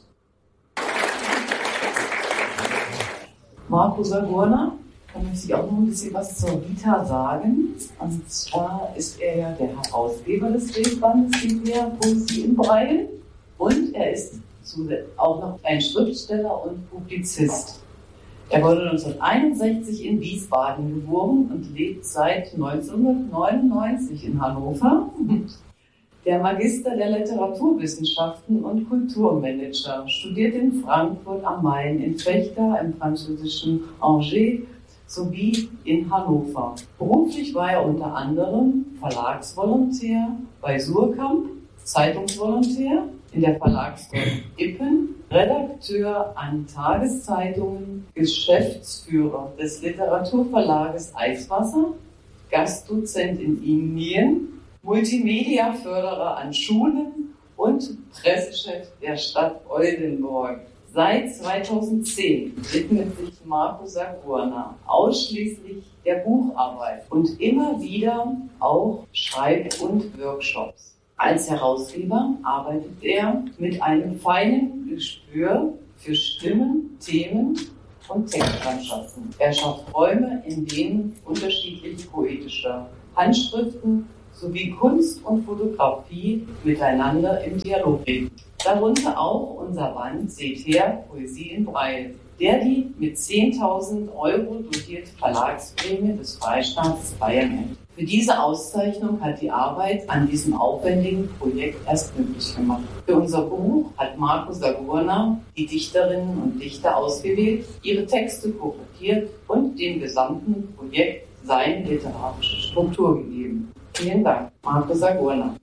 Markus Sagurna, da möchte ich auch noch ein bisschen was zur Vita sagen. Und zwar ist er ja der Herausgeber des Lesbandes der Poesie in Braille. Und er ist auch noch ein Schriftsteller und Publizist. Er wurde 1961 in Wiesbaden geboren und lebt seit 1999 in Hannover. Der Magister der Literaturwissenschaften und Kulturmanager, studiert in Frankfurt am Main, in Fechter, im französischen Angers sowie in Hannover. Beruflich war er unter anderem Verlagsvolontär bei Surkamp, Zeitungsvolontär in der Verlagsgruppe Ippen, Redakteur an Tageszeitungen, Geschäftsführer des Literaturverlages Eiswasser, Gastdozent in Indien, Multimedia-Förderer an Schulen und Pressechef der Stadt Oldenburg. Seit 2010 widmet sich Markus Sagurna ausschließlich der Bucharbeit und immer wieder auch Schreib- und Workshops. Als Herausgeber arbeitet er mit einem feinen Gespür für Stimmen, Themen und Textlandschaften. Er schafft Räume, in denen unterschiedliche poetische Handschriften sowie Kunst und Fotografie miteinander im Dialog stehen. Darunter auch unser Band Seht her, Poesie in Braille, der die mit 10.000 € dotierte Verlagsprämie des Freistaates Bayern hält. Für diese Auszeichnung hat die Arbeit an diesem aufwendigen Projekt erst möglich gemacht. Für unser Buch hat Marco Sagurna die Dichterinnen und Dichter ausgewählt, ihre Texte kuratiert und dem gesamten Projekt seine literarische Struktur gegeben. Vielen Dank, Marco Sagurna.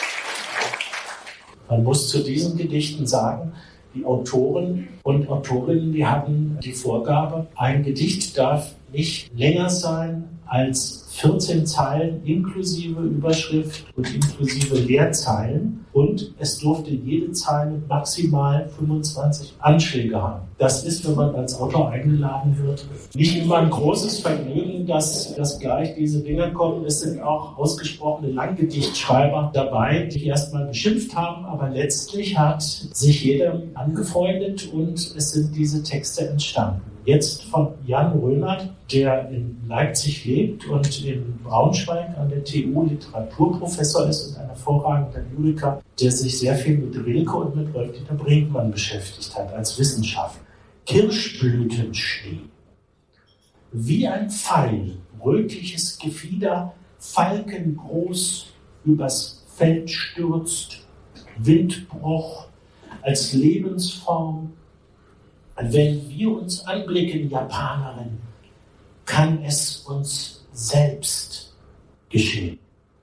Man muss zu diesen Gedichten sagen, die Autoren und Autorinnen, die hatten die Vorgabe, ein Gedicht darf nicht länger sein als 14 Zeilen inklusive Überschrift und inklusive Leerzeilen, und es durfte jede Zeile maximal 25 Anschläge haben. Das ist, wenn man als Autor eingeladen wird, nicht immer ein großes Vergnügen, dass gleich diese Dinge kommen. Es sind auch ausgesprochene Langgedichtschreiber dabei, die erstmal beschimpft haben, aber letztlich hat sich jeder angefreundet und es sind diese Texte entstanden. Jetzt von Jan Röhnert, der in Leipzig lebt und in Braunschweig an der TU Literaturprofessor ist und ein hervorragender Lyriker, der sich sehr viel mit Rilke und mit Rolf-Dieter Brinkmann beschäftigt hat als Wissenschaft. Kirschblütenschnee. Wie ein Pfeil, rötliches Gefieder, falkengroß übers Feld stürzt, Windbruch als Lebensform. Wenn wir uns anblicken, Japanerin, kann es uns selbst geschehen.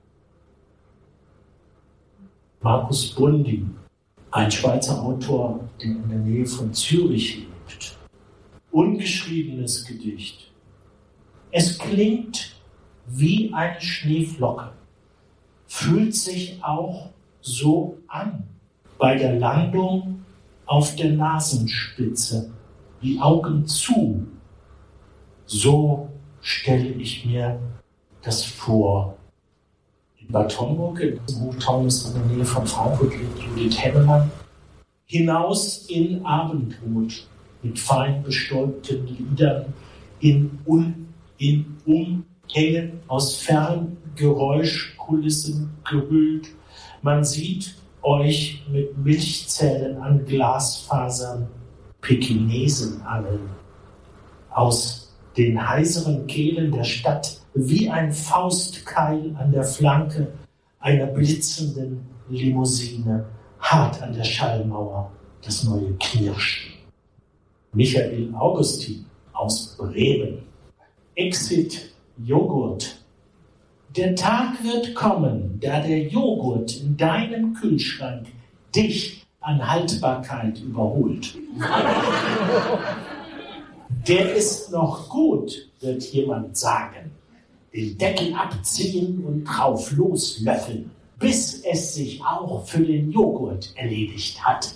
Markus Bundy, ein Schweizer Autor, der in der Nähe von Zürich lebt. Ungeschriebenes Gedicht. Es klingt wie eine Schneeflocke, fühlt sich auch so an bei der Landung auf der Nasenspitze, die Augen zu. So stelle ich mir das vor. In Bad Homburg, im Hochtaunus in der Nähe von Frankfurt, lebt Judith Hemmermann. Hinaus in Abendrot mit fein bestäubten Liedern in Umhängen aus Ferngeräuschkulissen gehüllt. Man sieht euch mit Milchzähnen an Glasfasern Pekinesen angeln. Aus den heiseren Kehlen der Stadt wie ein Faustkeil an der Flanke einer blitzenden Limousine, hart an der Schallmauer das neue Knirschen. Michael Augustin aus Bremen. Exit Joghurt. Der Tag wird kommen, da der Joghurt in deinem Kühlschrank dich an Haltbarkeit überholt. Der ist noch gut, wird jemand sagen. Den Deckel abziehen und drauf loslöffeln, bis es sich auch für den Joghurt erledigt hat.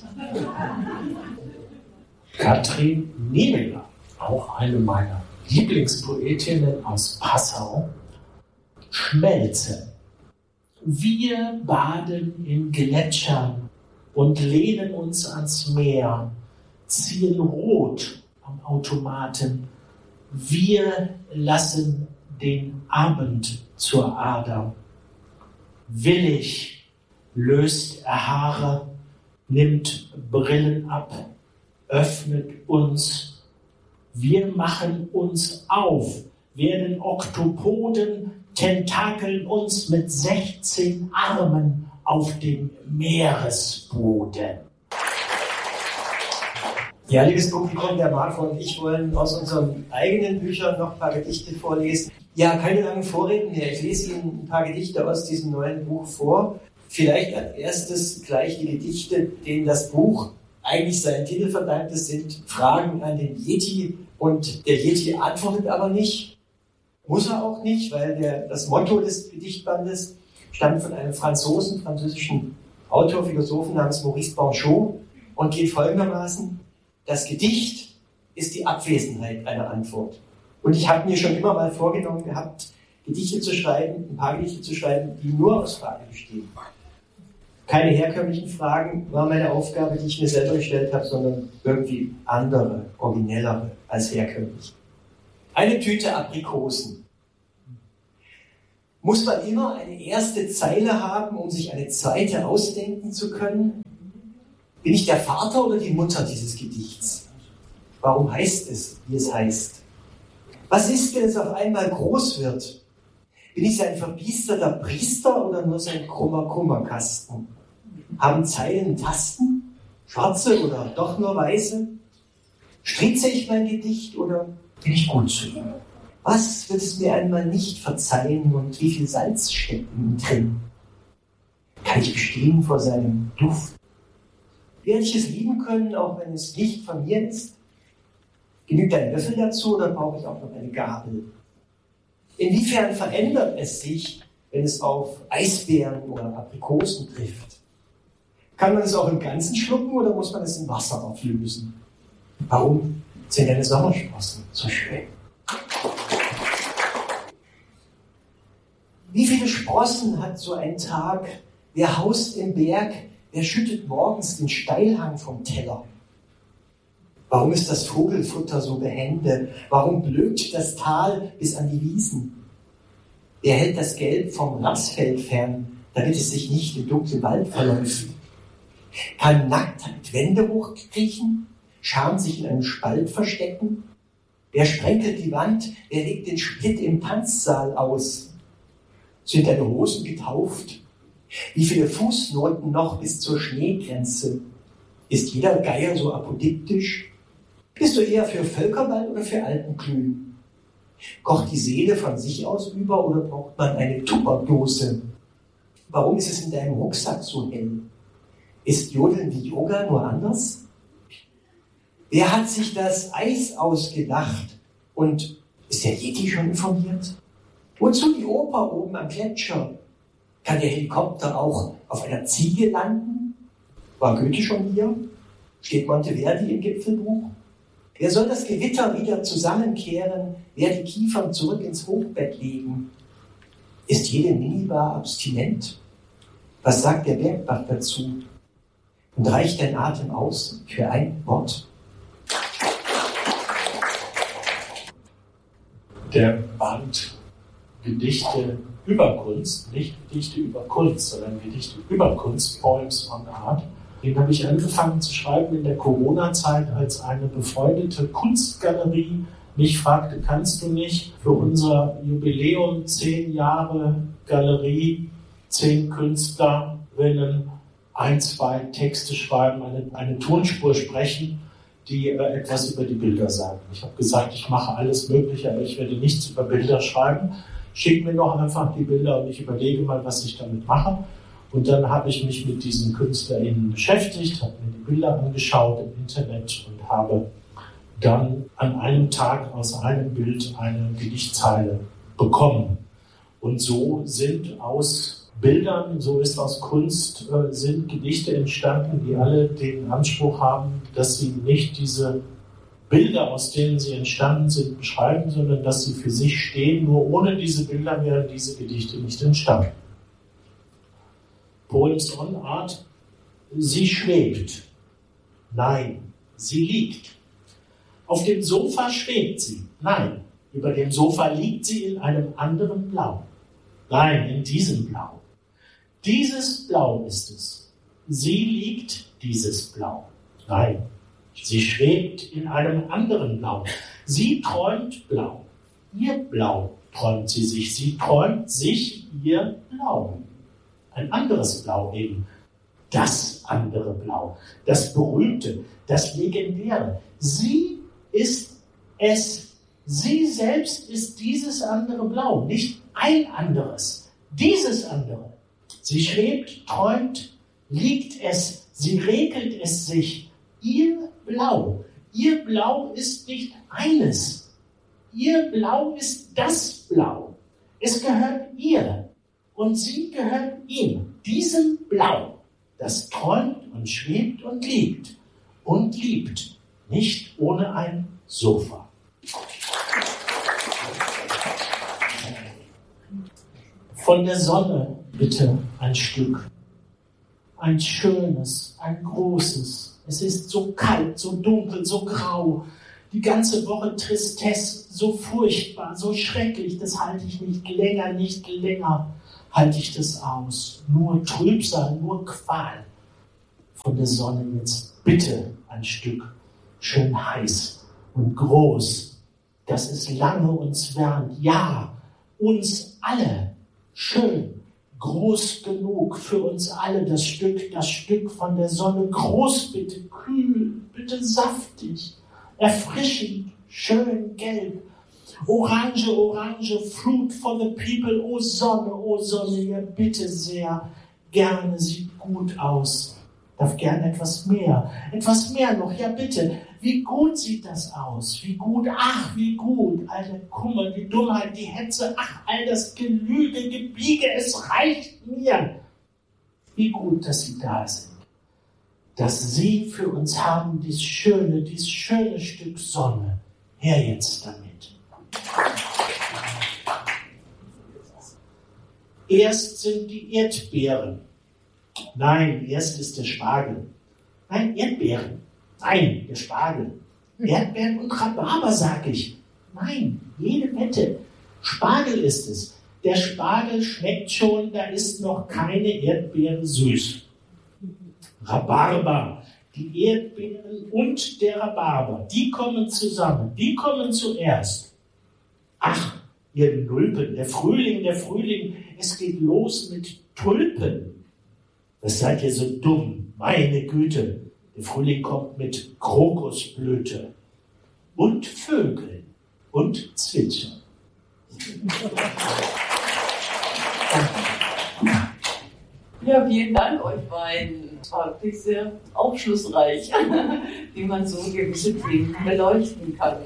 Katrin Nieminger, auch eine meiner Lieblingspoetinnen aus Passau. Schmelze. Wir baden in Gletschern und lehnen uns ans Meer, ziehen rot am Automaten. Wir lassen den Abend zur Ader. Willig löst er Haare, nimmt Brillen ab, öffnet uns. Wir machen uns auf, werden Oktopoden, tentakeln uns mit 16 Armen auf dem Meeresboden. Ja, liebes Publikum, der Marco und ich wollen aus unseren eigenen Büchern noch ein paar Gedichte vorlesen. Ja, keine langen Vorreden mehr. Ich lese Ihnen ein paar Gedichte aus diesem neuen Buch vor. Vielleicht als erstes gleich die Gedichte, denen das Buch eigentlich seinen Titel verdankt. Das sind Fragen an den Yeti, und der Yeti antwortet aber nicht. Muss er auch nicht, weil das Motto des Gedichtbandes stammt von einem französischen Autor, Philosophen namens Maurice Banchot und geht folgendermaßen: Das Gedicht ist die Abwesenheit einer Antwort. Und ich habe mir schon immer mal vorgenommen gehabt, Gedichte zu schreiben, ein paar Gedichte zu schreiben, die nur aus Fragen bestehen. Keine herkömmlichen Fragen war meine Aufgabe, die ich mir selber gestellt habe, sondern irgendwie andere, originellere als herkömmlich. Eine Tüte Aprikosen. Muss man immer eine erste Zeile haben, um sich eine zweite ausdenken zu können? Bin ich der Vater oder die Mutter dieses Gedichts? Warum heißt es, wie es heißt? Was ist, wenn es auf einmal groß wird? Bin ich sein verbiesterter Priester oder nur sein krummer Kummerkasten? Haben Zeilen Tasten? Schwarze oder doch nur weiße? Stricke ich mein Gedicht oder bin ich gut zu ihm? Was wird es mir einmal nicht verzeihen und wie viel Salz steckt ihm drin? Kann ich bestehen vor seinem Duft? Werde ich es lieben können, auch wenn es nicht von mir ist? Genügt ein Löffel dazu oder brauche ich auch noch eine Gabel? Inwiefern verändert es sich, wenn es auf Eisbeeren oder Aprikosen trifft? Kann man es auch im Ganzen schlucken oder muss man es in Wasser auflösen? Warum sind deine Sommersprossen so schön? Wie viele Sprossen hat so ein Tag? Wer haust im Berg? Wer schüttet morgens den Steilhang vom Teller? Warum ist das Vogelfutter so behende? Warum blökt das Tal bis an die Wiesen? Wer hält das Gelb vom Rapsfeld fern, damit es sich nicht im dunklen Wald verläuft? Kann Nacktheit Wände hochkriechen? Scham sich in einem Spalt verstecken? Wer sprenkelt die Wand? Wer legt den Split im Tanzsaal aus? Sind deine Hosen getauft? Wie viele Fußnoten noch bis zur Schneegrenze? Ist jeder Geier so apodiktisch? Bist du eher für Völkerball oder für Alpenglühen? Kocht die Seele von sich aus über oder braucht man eine Tupperdose? Warum ist es in deinem Rucksack so hell? Ist Jodeln wie Yoga nur anders? Wer hat sich das Eis ausgedacht? Und ist der Yeti schon informiert? Wozu die Oper oben am Gletscher? Kann der Helikopter auch auf einer Ziege landen? War Goethe schon hier? Steht Monteverdi im Gipfelbuch? Wer soll das Gewitter wieder zusammenkehren? Wer die Kiefern zurück ins Hochbett legen? Ist jede Minibar abstinent? Was sagt der Bergbach dazu? Und reicht dein Atem aus für ein Wort? Der Band Gedichte über Kunst, nicht Gedichte über Kunst, sondern Gedichte über Kunst, Poems on Art. Den habe ich angefangen zu schreiben in der Corona-Zeit, als eine befreundete Kunstgalerie mich fragte, kannst du nicht für unser Jubiläum 10 Jahre Galerie, 10 Künstlerinnen 1, 2 Texte schreiben, eine Tonspur sprechen, die etwas über die Bilder sagen. Ich habe gesagt, ich mache alles Mögliche, aber ich werde nichts über Bilder schreiben. Schick mir doch einfach die Bilder und ich überlege mal, was ich damit mache. Und dann habe ich mich mit diesen KünstlerInnen beschäftigt, habe mir die Bilder angeschaut im Internet und habe dann an einem Tag aus einem Bild eine Gedichtzeile bekommen. Und so sind aus Bildern, so ist aus Kunst, sind Gedichte entstanden, die alle den Anspruch haben, dass sie nicht diese Bilder, aus denen sie entstanden sind, beschreiben, sondern dass sie für sich stehen. Nur ohne diese Bilder wären diese Gedichte nicht entstanden. Poems on Art, sie schwebt. Nein, sie liegt. Auf dem Sofa schwebt sie. Nein, über dem Sofa liegt sie in einem anderen Blau. Nein, in diesem Blau. Dieses Blau ist es. Sie liegt dieses Blau. Nein, sie schwebt in einem anderen Blau. Sie träumt Blau. Ihr Blau träumt sie sich. Sie träumt sich ihr Blau. Ein anderes Blau eben. Das andere Blau. Das berühmte, das legendäre. Sie ist es. Sie selbst ist dieses andere Blau, nicht ein anderes. Dieses andere. Sie schwebt, träumt, liegt es, sie regelt es sich. Ihr Blau. Ihr Blau ist nicht eines. Ihr Blau ist das Blau. Es gehört ihr und sie gehört ihm. Diesem Blau, das träumt und schwebt und liegt und liebt, nicht ohne ein Sofa. Von der Sonne bitte ein Stück. Ein schönes, ein großes. Es ist so kalt, so dunkel, so grau. Die ganze Woche Tristesse, so furchtbar, so schrecklich. Das halte ich nicht länger halte ich das aus. Nur Trübsal, nur Qual. Von der Sonne jetzt bitte ein Stück. Schön heiß und groß, dass es lange uns wärmt. Ja, uns alle. Schön, groß genug für uns alle. Das Stück von der Sonne. Groß bitte, kühl, bitte saftig, erfrischend, schön gelb. Orange, orange, fruit for the people. Oh Sonne, ja bitte sehr. Gerne, sieht gut aus. Darf gerne etwas mehr noch, ja bitte. Wie gut sieht das aus? Wie gut, ach wie gut. All der Kummer, die Dummheit, die Hetze, ach all das Gelüge, Gebiege, es reicht mir. Wie gut, dass Sie da sind. Dass Sie für uns haben dieses schöne Stück Sonne. Her jetzt damit. Erst sind die Erdbeeren. Nein, erst ist der Spargel. Nein, Erdbeeren. Nein, der Spargel. Erdbeeren und Rhabarber, sag ich. Nein, jede Wette. Spargel ist es. Der Spargel schmeckt schon, da ist noch keine Erdbeere süß. Rhabarber. Die Erdbeeren und der Rhabarber, die kommen zusammen. Die kommen zuerst. Ach, ihr Nulpen, der Frühling, es geht los mit Tulpen. Was seid ihr so dumm? Meine Güte, der Frühling kommt mit Krokusblüte und Vögeln und Zwitschern. Ja, vielen Dank euch beiden. Es war wirklich sehr aufschlussreich, wie man so gewisse Themen beleuchten kann.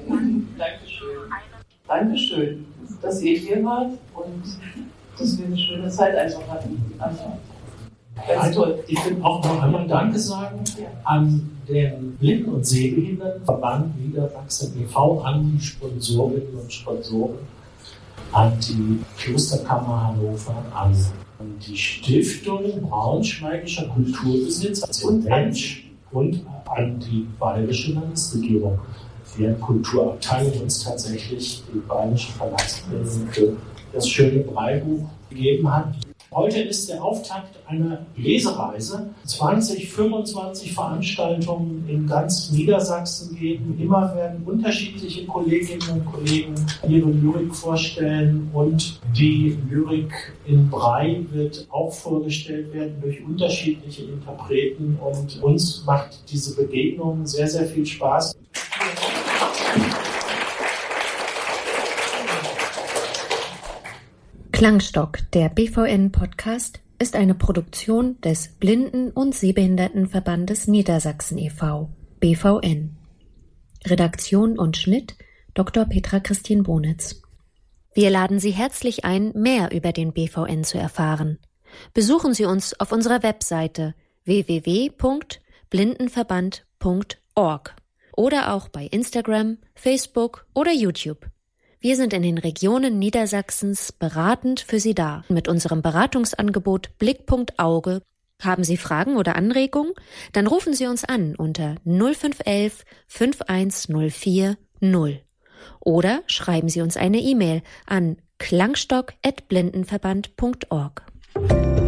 Dankeschön, dass ihr hier wart und dass wir eine schöne Zeit einfach hatten. Ganz toll. Ich will auch noch einmal Danke sagen an den Blinden- und Sehbehindertenverband Niedersachsen e.V., an die Sponsorinnen und Sponsoren, an die Klosterkammer Hannover, an die Stiftung Braunschweigischer Kulturbesitz und an die Bayerische Landesregierung, deren Kulturabteilung uns tatsächlich die Bayerische Verlagsbildung für das schöne Breibuch gegeben hat. Heute ist der Auftakt einer Lesereise. 25 Veranstaltungen in ganz Niedersachsen geben. Immer werden unterschiedliche Kolleginnen und Kollegen ihre Lyrik vorstellen und die Lyrik in Brei wird auch vorgestellt werden durch unterschiedliche Interpreten und uns macht diese Begegnung sehr, sehr viel Spaß. Klangstock, der BVN-Podcast, ist eine Produktion des Blinden- und Sehbehindertenverbandes Niedersachsen e.V., BVN. Redaktion und Schnitt Dr. Petra Christine Bonitz. Wir laden Sie herzlich ein, mehr über den BVN zu erfahren. Besuchen Sie uns auf unserer Webseite www.blindenverband.org oder auch bei Instagram, Facebook oder YouTube. Wir sind in den Regionen Niedersachsens beratend für Sie da. Mit unserem Beratungsangebot Blickpunkt Auge. Haben Sie Fragen oder Anregungen? Dann rufen Sie uns an unter 0511 5104 0. Oder schreiben Sie uns eine E-Mail an klangstock@blindenverband.org.